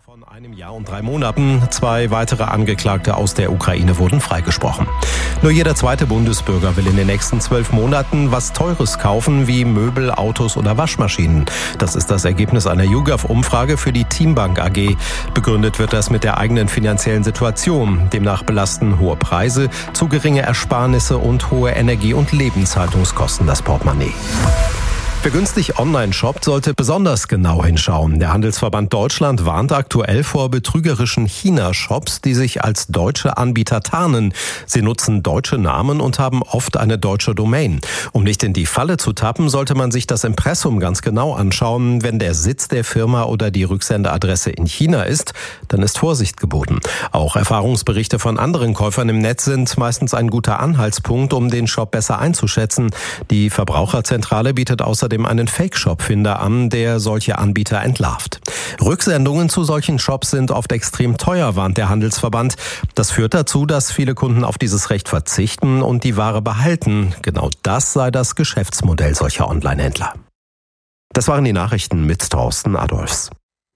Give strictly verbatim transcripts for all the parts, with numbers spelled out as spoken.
Von einem Jahr und drei Monaten. Zwei weitere Angeklagte aus der Ukraine wurden freigesprochen. Nur jeder zweite Bundesbürger will in den nächsten zwölf Monaten was Teures kaufen, wie Möbel, Autos oder Waschmaschinen. Das ist das Ergebnis einer YouGov-Umfrage für die Teambank A G. Begründet wird das mit der eigenen finanziellen Situation. Demnach belasten hohe Preise, zu geringe Ersparnisse und hohe Energie- und Lebenshaltungskosten das Portemonnaie. Wer günstig online shoppt, sollte besonders genau hinschauen. Der Handelsverband Deutschland warnt aktuell vor betrügerischen China-Shops, die sich als deutsche Anbieter tarnen. Sie nutzen deutsche Namen und haben oft eine deutsche Domain. Um nicht in die Falle zu tappen, sollte man sich das Impressum ganz genau anschauen. Wenn der Sitz der Firma oder die Rücksendeadresse in China ist, dann ist Vorsicht geboten. Auch Erfahrungsberichte von anderen Käufern im Netz sind meistens ein guter Anhaltspunkt, um den Shop besser einzuschätzen. Die Verbraucherzentrale bietet außerdem einen Fake-Shop-Finder an, der solche Anbieter entlarvt. Rücksendungen zu solchen Shops sind oft extrem teuer, warnt der Handelsverband. Das führt dazu, dass viele Kunden auf dieses Recht verzichten und die Ware behalten. Genau das sei das Geschäftsmodell solcher Online-Händler. Das waren die Nachrichten mit Thorsten Adolfs.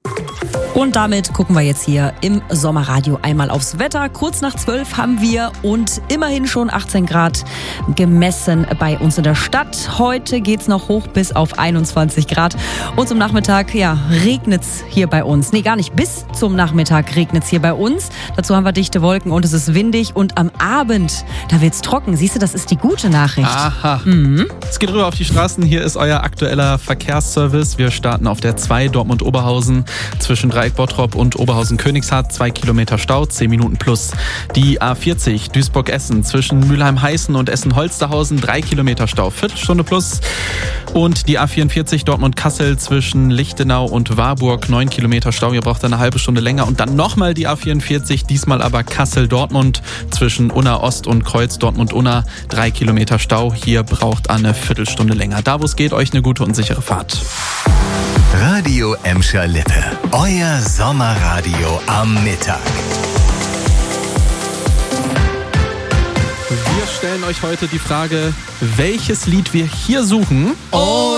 Und damit gucken wir jetzt hier im Sommerradio einmal aufs Wetter. Kurz nach zwölf haben wir und immerhin schon achtzehn Grad gemessen bei uns in der Stadt. Heute geht's noch hoch bis auf einundzwanzig Grad. Und zum Nachmittag, ja, regnet's hier bei uns. Nee, gar nicht. Bis zum Nachmittag regnet's hier bei uns. Dazu haben wir dichte Wolken und es ist windig. Und am Abend, da wird's trocken. Siehst du, das ist die gute Nachricht. Aha. Mhm. Es geht rüber auf die Straßen. Hier ist euer aktueller Verkehrsservice. Wir starten auf der zwei Dortmund-Oberhausen zwischen Dreieck-Bottrop und Oberhausen-Königshardt. Zwei Kilometer Stau, zehn Minuten plus. Die A vierzig Duisburg-Essen zwischen Mülheim-Heißen und Essen-Holsterhausen. Drei Kilometer Stau, Viertelstunde plus. Und die A vierundvierzig Dortmund-Kassel zwischen Lichtenau und Warburg. Neun Kilometer Stau, ihr braucht eine halbe Stunde länger. Und dann nochmal die A vierundvierzig, diesmal aber Kassel-Dortmund zwischen Unna-Ost und Kreuz Dortmund-Unna. Drei Kilometer Stau, hier braucht eine Viertelstunde länger. Da, wo es geht, euch eine gute und sichere Fahrt. Radio Emscher Lippe. Euer Sommerradio am Mittag. Wir stellen euch heute die Frage, welches Lied wir hier suchen. Oh,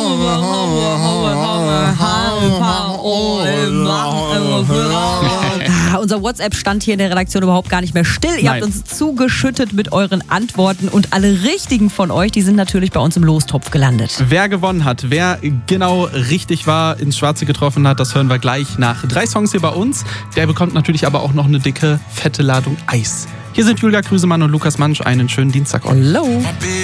unser WhatsApp-Stand hier in der Redaktion überhaupt gar nicht mehr still. Ihr Nein. habt uns zugeschüttet mit euren Antworten und alle richtigen von euch, die sind natürlich bei uns im Lostopf gelandet. Wer gewonnen hat, wer genau richtig war, ins Schwarze getroffen hat, das hören wir gleich nach drei Songs hier bei uns. Der bekommt natürlich aber auch noch eine dicke, fette Ladung Eis. Hier sind Julia Krüsemann und Lukas Mansch. Einen schönen Dienstag euch. Hallo.